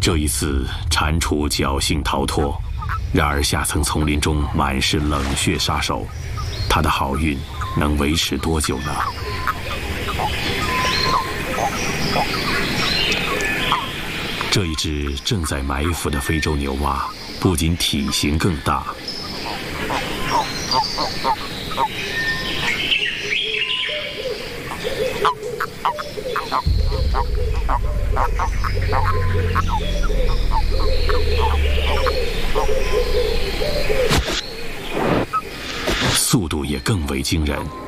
这一次，蟾蜍侥幸逃脱，然而下层丛林中满是冷血杀手，他的好运能维持多久呢？这一只正在埋伏的非洲牛蛙，不仅体型更大，速度也更为惊人。